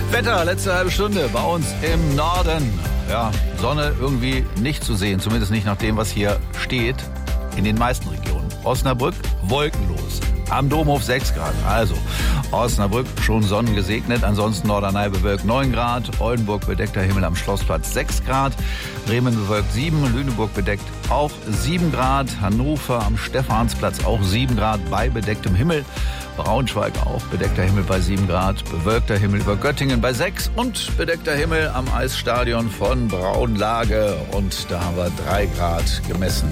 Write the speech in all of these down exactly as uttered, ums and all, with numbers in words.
Wetter, letzte halbe Stunde bei uns im Norden. Ja, Sonne irgendwie nicht zu sehen, zumindest nicht nach dem, was hier steht in den meisten Regionen. Osnabrück, wolkenlos. Am Domhof sechs Grad. Also, Osnabrück schon sonnengesegnet. Ansonsten Norderney bewölkt neun Grad. Oldenburg bedeckter Himmel am Schlossplatz sechs Grad. Bremen bewölkt sieben. Lüneburg bedeckt auch sieben Grad. Hannover am Stephansplatz auch sieben Grad bei bedecktem Himmel. Braunschweig auch bedeckter Himmel bei sieben Grad. Bewölkter Himmel über Göttingen bei sechs. Und bedeckter Himmel am Eisstadion von Braunlage. Und da haben wir drei Grad gemessen.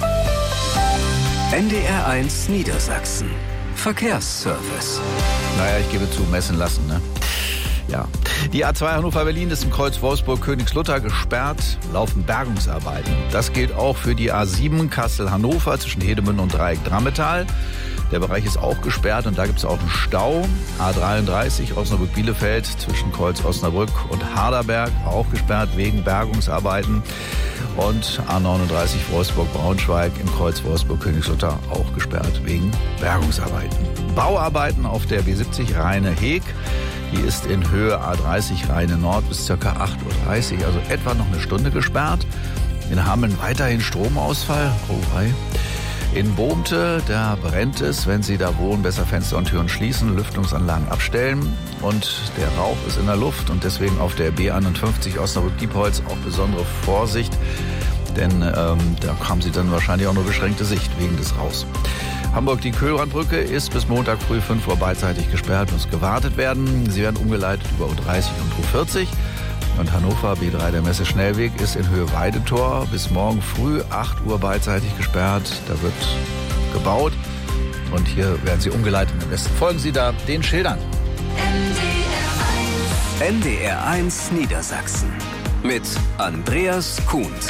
N D R eins Niedersachsen. Verkehrsservice. Naja, ich gebe zu, messen lassen, ne? Ja. Die A zwei Hannover-Berlin ist im Kreuz Wolfsburg-Königslutter gesperrt, laufen Bergungsarbeiten. Das gilt auch für die A sieben Kassel-Hannover zwischen Hedemünde und Dreieck-Drammetal. Der Bereich ist auch gesperrt und da gibt es auch einen Stau. A dreiunddreißig Osnabrück-Bielefeld zwischen Kreuz Osnabrück und Harderberg auch gesperrt wegen Bergungsarbeiten. Und A neununddreißig Wolfsburg-Braunschweig im Kreuz Wolfsburg-Königslutter auch gesperrt wegen Bergungsarbeiten. Bauarbeiten auf der B siebzig Rheine-Heg. Die ist in Höhe A dreißig Rheine-Nord bis ca. acht Uhr dreißig, also etwa noch eine Stunde gesperrt. In Hameln weiterhin Stromausfall. Oh, hi. In Bohmte, da brennt es. Wenn Sie da wohnen, besser Fenster und Türen schließen, Lüftungsanlagen abstellen. Und der Rauch ist in der Luft und deswegen auf der B einundfünfzig Osnabrück-Diepholz auch besondere Vorsicht. Denn ähm, da haben Sie dann wahrscheinlich auch nur beschränkte Sicht wegen des Rauchs. Hamburg, die Kühlbrandbrücke ist bis Montag früh fünf Uhr beidseitig gesperrt, muss gewartet werden. Sie werden umgeleitet über U dreißig und U vierzig. Und Hannover, B drei der Messe Schnellweg, ist in Höhe Weidetor bis morgen früh acht Uhr beidseitig gesperrt. Da wird gebaut und hier werden Sie umgeleitet. Am besten folgen Sie da den Schildern. N D R eins Niedersachsen mit Andreas Kuhns.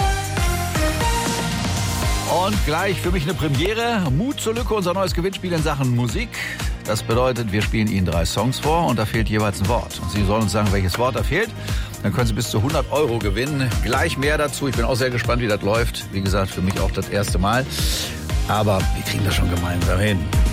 Und gleich für mich eine Premiere. Mut zur Lücke, unser neues Gewinnspiel in Sachen Musik. Das bedeutet, wir spielen Ihnen drei Songs vor und da fehlt jeweils ein Wort. Und Sie sollen uns sagen, welches Wort da fehlt. Dann können Sie bis zu hundert Euro gewinnen. Gleich mehr dazu. Ich bin auch sehr gespannt, wie das läuft. Wie gesagt, für mich auch das erste Mal. Aber wir kriegen das schon gemeinsam hin.